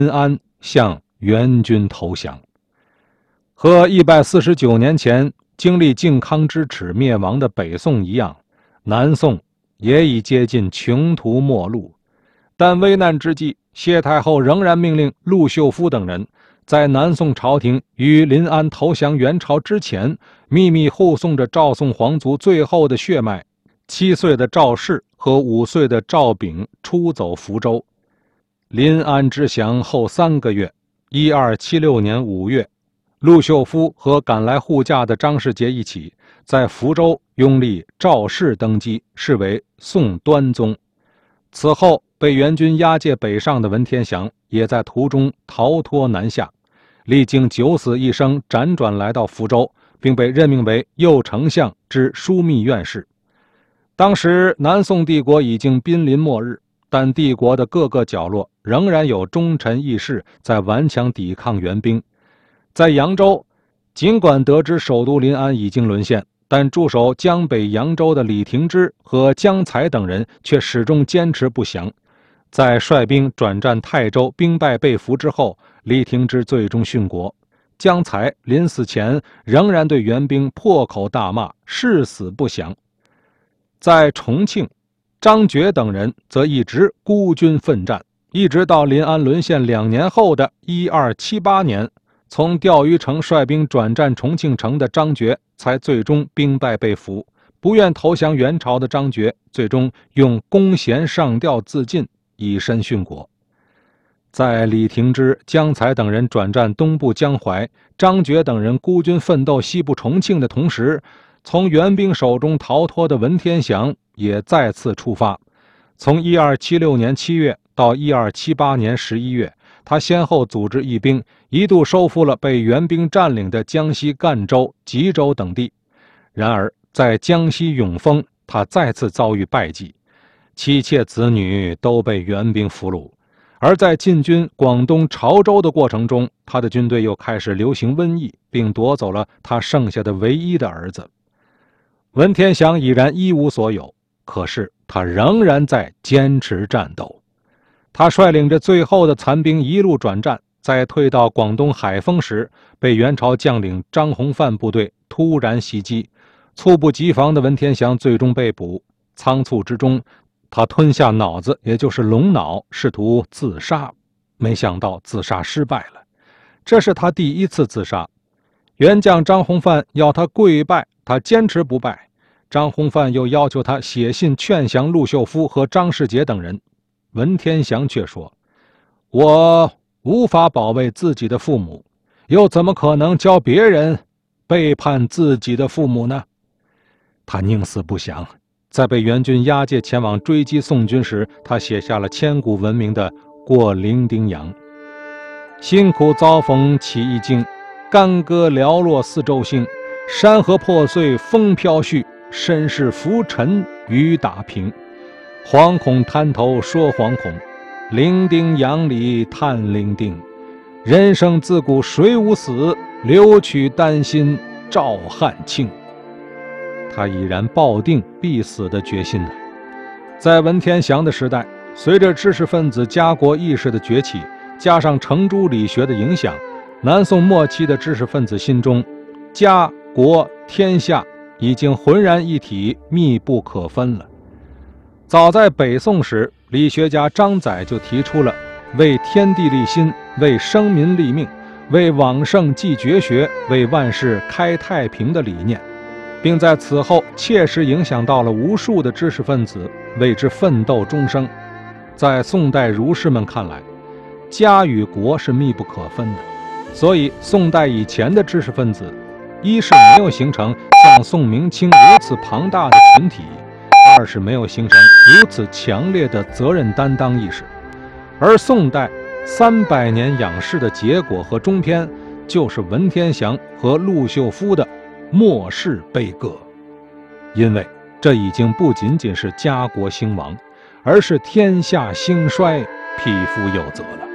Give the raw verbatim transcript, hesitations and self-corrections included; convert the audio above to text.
临安向元军投降。和一百四十九年前经历靖康之耻灭亡的北宋一样，南宋也已接近穷途末路。但危难之际，谢太后仍然命令陆秀夫等人在南宋朝廷于临安投降元朝之前，秘密护送着赵宋皇族最后的血脉七岁的赵氏和五岁的赵昺出走福州。临安之降后三个月，一二七六年五月，陆秀夫和赶来护驾的张世杰一起在福州拥立赵氏登基，是为宋端宗。此后被元军押解北上的文天祥也在途中逃脱南下，历经九死一生，辗转来到福州，并被任命为右丞相之枢密院事。当时南宋帝国已经濒临末日，但帝国的各个角落仍然有忠臣义士在顽强抵抗元兵。在扬州，尽管得知首都临安已经沦陷，但驻守江北扬州的李廷芝和江才等人却始终坚持不降。在率兵转战泰州，兵败被俘之后，李廷芝最终殉国。江才临死前仍然对元兵破口大骂，誓死不降。在重庆，张觉等人则一直孤军奋战，一直到临安沦陷两年后的一二七八年，从钓鱼城率兵转战重庆城的张觉才最终兵败被俘。不愿投降元朝的张觉最终用弓弦上吊自尽，以身殉国。在李廷芝、江才等人转战东部江淮，张觉等人孤军奋斗西部重庆的同时，从元兵手中逃脱的文天祥也再次出发。从一二七六年七月到一二七八年十一月，他先后组织义兵，一度收复了被元兵占领的江西赣州、吉州等地。然而在江西永丰，他再次遭遇败绩，妻妾子女都被元兵俘虏。而在进军广东潮州的过程中，他的军队又开始流行瘟疫，并夺走了他剩下的唯一的儿子。文天祥已然一无所有，可是他仍然在坚持战斗。他率领着最后的残兵一路转战，在退到广东海丰时，被元朝将领张弘范部队突然袭击，猝不及防的文天祥最终被捕。仓促之中，他吞下脑子，也就是龙脑，试图自杀，没想到自杀失败了。这是他第一次自杀。元将张弘范要他跪拜，他坚持不拜。张弘范又要求他写信劝降陆秀夫和张世杰等人。文天祥却说：“我无法保卫自己的父母，又怎么可能教别人背叛自己的父母呢？”他宁死不降。在被元军押解前往追击宋军时，他写下了千古闻名的《过零丁洋》：“辛苦遭逢起一经，干戈寥落四周星。山河破碎风飘絮，身世浮沉雨打平。惶恐滩头说惶恐，零丁洋里叹零丁。人生自古谁无死，留取丹心照汗青。”他已然抱定必死的决心了。在文天祥的时代，随着知识分子家国意识的崛起，加上程朱理学的影响，南宋末期的知识分子心中，家国天下已经浑然一体，密不可分了。早在北宋时，理学家张载就提出了为天地立心，为生民立命，为往圣继绝学，为万世开太平的理念，并在此后切实影响到了无数的知识分子，为之奋斗终生。在宋代儒士们看来，家与国是密不可分的，所以宋代以前的知识分子，一是没有形成像宋明清如此庞大的群体，二是没有形成如此强烈的责任担当意识。而宋代三百年养士的结果和中篇，就是文天祥和陆秀夫的末世悲歌。因为这已经不仅仅是家国兴亡，而是天下兴衰，匹夫有责了。